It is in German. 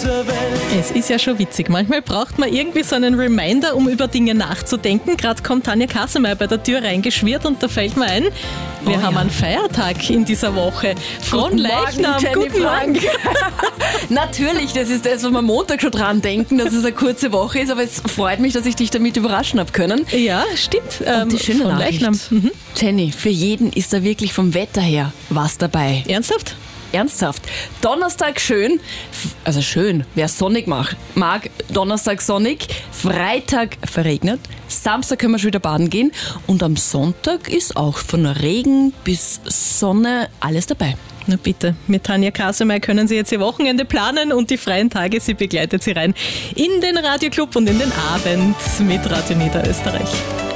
dieser Welt. Es ist ja schon witzig. Manchmal braucht man irgendwie so einen Reminder, um über Dinge nachzudenken. Gerade kommt Tanja Kassemeyer bei der Tür reingeschwirrt und da fällt mir ein, wir haben einen Feiertag in dieser Woche. Fronleichnam, guten Morgen. Natürlich, das ist das, wo wir Montag schon dran denken, dass es eine kurze Woche ist, aber es freut mich, dass ich dich damit überraschen habe können. Ja, stimmt. Und die schöne Fronleichnam. Nachricht. Jenny, für jeden ist da wirklich vom Wetter her was dabei. Ernsthaft? Ernsthaft. Donnerstag schön, also schön, wer sonnig mag, Donnerstag sonnig, Freitag verregnet, Samstag können wir schon wieder baden gehen und am Sonntag ist auch von Regen bis Sonne alles dabei. Na bitte, mit Tanja Kassemeyer können Sie jetzt Ihr Wochenende planen und die freien Tage, sie begleitet Sie rein in den Radioclub und in den Abend mit Radio Niederösterreich.